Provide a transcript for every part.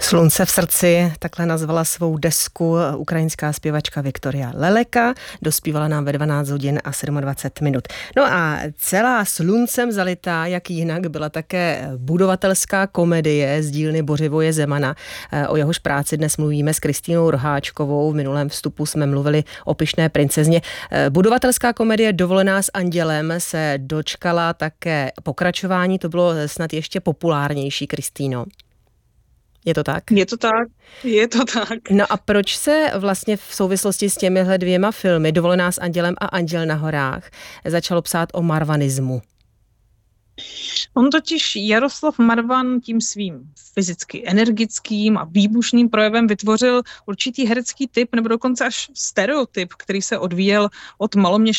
Slunce v srdci, takhle nazvala svou desku ukrajinská zpěvačka Viktoria Leleka. Dospívala nám ve 12 hodin a 27 minut. No a celá sluncem zalitá, jak jinak, byla také budovatelská komedie z dílny Bořivoje Zemana. O jehož práci dnes mluvíme s Kristýnou Roháčkovou. V minulém vstupu jsme mluvili o Pyšné princezně. Budovatelská komedie Dovolená s andělem se dočkala také pokračování. To bylo snad ještě populárnější, Kristýno. Je to tak? Je to tak. No a proč se vlastně v souvislosti s těmihle dvěma filmy, Dovolená s andělem a Anděl na horách, začalo psát o marvanismu? On totiž Jaroslav Marvan tím svým fyzicky energickým a výbušným projevem vytvořil určitý herecký typ nebo dokonce až stereotyp, který se odvíjel od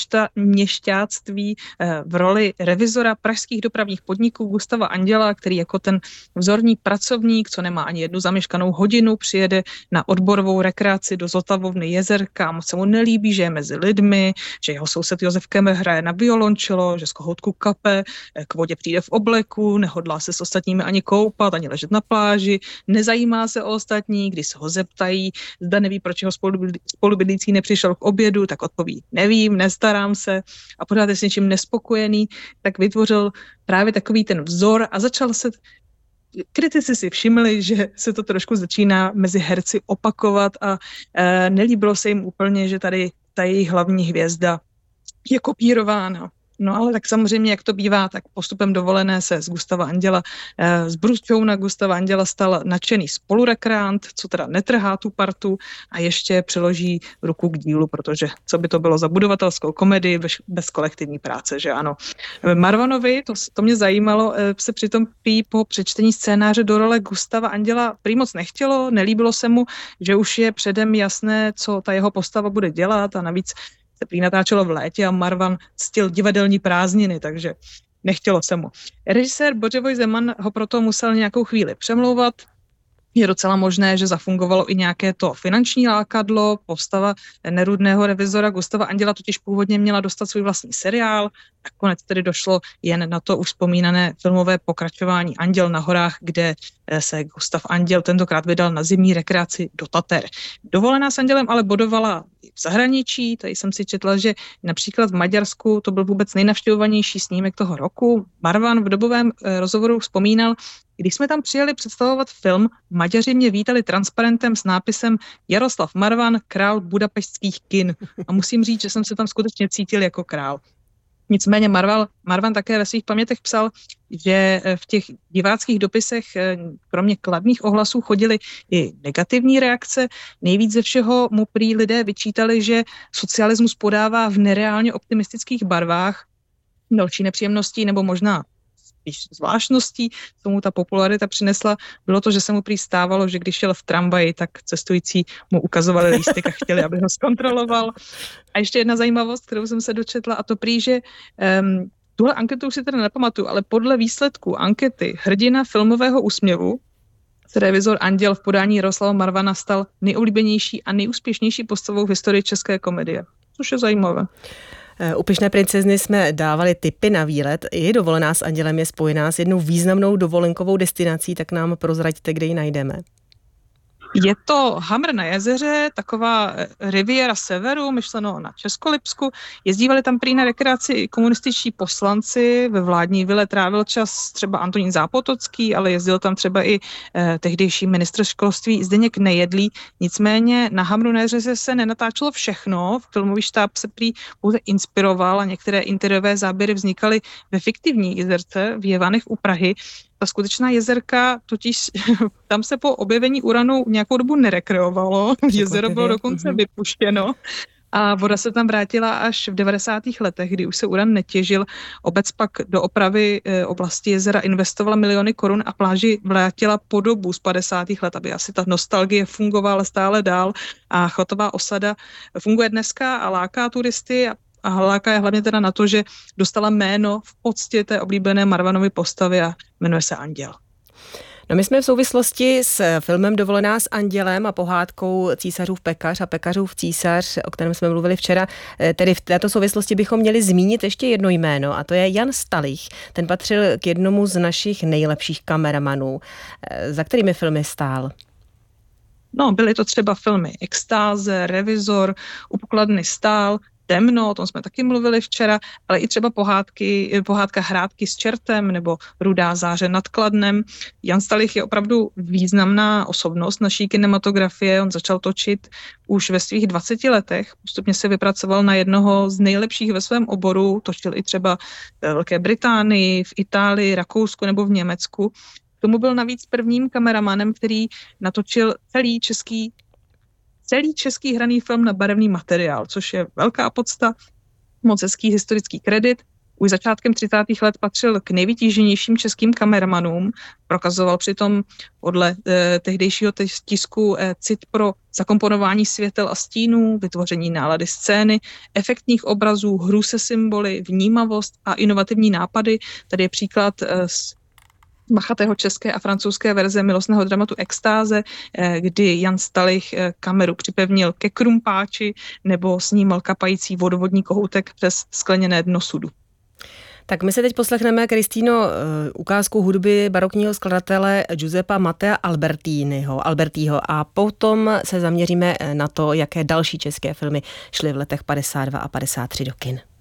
maloměšťáctví v roli revizora pražských dopravních podniků Gustava Anděla, který jako ten vzorný pracovník, co nemá ani jednu zameškanou hodinu, přijede na odborovou rekreaci do Zotavovny Jezerka, moc se mu nelíbí, že je mezi lidmi, že jeho soused Josef Kemer hraje na violončelo, že z kohoutku kape, k vodě přijde v obleku, nehodlá se s ostatními ani koupat, ani ležet na pláži, nezajímá se o ostatní, když se ho zeptají, zda neví, proč jeho spolubydlící nepřišel k obědu, tak odpoví, nevím, nestarám se, a pořád je s něčím nespokojený, tak vytvořil právě takový ten vzor a začal se. Kritici si všimli, že se to trošku začíná mezi herci opakovat a nelíbilo se jim úplně, že tady ta jejich hlavní hvězda je kopírována. No ale tak samozřejmě, jak to bývá, tak postupem Dovolené se z Gustava Anděla, z Brusťouna Gustava Anděla stal nadšený spolurekreant, co teda netrhá tu partu a ještě přiloží ruku k dílu, protože co by to bylo za budovatelskou komedii bez kolektivní práce, že ano. Marvanovi, to mě zajímalo, se přitom po přečtení scénáře do role Gustava Anděla prý moc nechtělo, nelíbilo se mu, že už je předem jasné, co ta jeho postava bude dělat, a navíc se prý natáčelo v létě a Marvan ctil divadelní prázdniny, takže nechtělo se mu. Režisér Bořivoj Zeman ho proto musel nějakou chvíli přemlouvat. Je docela možné, že zafungovalo i nějaké to finanční lákadlo. Postava nerudného revizora Gustava Anděla totiž původně měla dostat svůj vlastní seriál. Nakonec tedy došlo jen na to už vzpomínané filmové pokračování Anděl na horách, kde se Gustav Anděl tentokrát vydal na zimní rekreaci do Tater. Dovolená s andělem ale bodovala v zahraničí. Tady jsem si četla, že například v Maďarsku to byl vůbec nejnavštěvovanější snímek toho roku. Marvan v dobovém rozhovoru vzpomínal: když jsme tam přijeli představovat film, Maďaři mě vítali transparentem s nápisem Jaroslav Marvan, král budapešťských kin. A musím říct, že jsem se tam skutečně cítil jako král. Nicméně Marvan také ve svých pamětech psal, že v těch diváckých dopisech kromě kladných ohlasů chodily i negativní reakce. Nejvíc ze všeho mu prý lidé vyčítali, že socialismus podává v nereálně optimistických barvách. Další nepříjemností nebo možná zvláštností, co mu ta popularita přinesla, bylo to, že se mu prý stávalo, že když šel v tramvaji, tak cestující mu ukazovali lístek a chtěli, aby ho zkontroloval. A ještě jedna zajímavost, kterou jsem se dočetla, a to prý, že tuhle anketu už si teda nepamatuju, ale podle výsledků ankety hrdina filmového úsměvu se revizor Anděl v podání Jaroslava Marvana stal nejoblíbenější a nejúspěšnější postavou v historii české komedie. Což je zajímavé. U Pyšné princezny jsme dávali tipy na výlet. I Dovolená s andělem je spojená s jednou významnou dovolenkovou destinací, tak nám prozraďte, kde ji najdeme. Je to Hamr na jezeře, taková riviera severu, myšleno na Českolipsku. Jezdívali tam prý na rekreaci i komunističtí poslanci, ve vládní vile trávil čas třeba Antonín Zápotocký, ale jezdil tam třeba i tehdejší ministr školství Zdeněk Nejedlý. Nicméně na Hamru na jezeře se nenatáčelo všechno, filmový štáb se prý pouze inspiroval a některé interiérové záběry vznikaly ve fiktivní jezerce v Jevanech u Prahy. Ta skutečná jezerka, totiž tam se po objevení uranu nějakou dobu nerekreovalo, jezero bylo dokonce vypuštěno a voda se tam vrátila až v 90. letech, kdy už se uran netěžil. Obec pak do opravy oblasti jezera investovala miliony korun a pláži vrátila podobu z 50. let, aby asi ta nostalgie fungovala stále dál, a chatová osada funguje dneska a láká turisty a láká je hlavně teda na to, že dostala jméno v poctě té oblíbené Marvanovy postavy a jmenuje se Anděl. No my jsme v souvislosti s filmem Dovolená s andělem a pohádkou Císařův pekař a Pekařův císař, o kterém jsme mluvili včera, tedy v této souvislosti bychom měli zmínit ještě jedno jméno, a to je Jan Stalich. Ten patřil k jednomu z našich nejlepších kameramanů. Za kterými filmy stál? No, byly to třeba filmy Extáze, Revizor, U pokladny stál, Temno, o tom jsme taky mluvili včera, ale i třeba pohádka Hrádky s čertem nebo Rudá záře nad Kladnem. Jan Stalich je opravdu významná osobnost naší kinematografie. On začal točit už ve svých 20 letech. Postupně se vypracoval na jednoho z nejlepších ve svém oboru. Točil i třeba ve Velké Británii, v Itálii, Rakousku nebo v Německu. K tomu byl navíc prvním kameramanem, který natočil celý český hraný film na barevný materiál, což je velká podsta, moc hezký historický kredit. Už začátkem 30. let patřil k nejvytíženějším českým kameramanům, prokazoval přitom podle tehdejšího tisku cit pro zakomponování světel a stínů, vytvoření nálady scény, efektních obrazů, hru se symboly, vnímavost a inovativní nápady. Tady je příklad z machatého české a francouzské verze milostného dramatu Extáze, kdy Jan Stalich kameru připevnil ke krumpáči nebo snímal kapající vodovodní kohoutek přes skleněné dno sudu. Tak my se teď poslechneme, Kristýno, ukázku hudby barokního skladatele Giuseppa Mattea Albertiho a potom se zaměříme na to, jaké další české filmy šly v letech 52 a 53 do kin.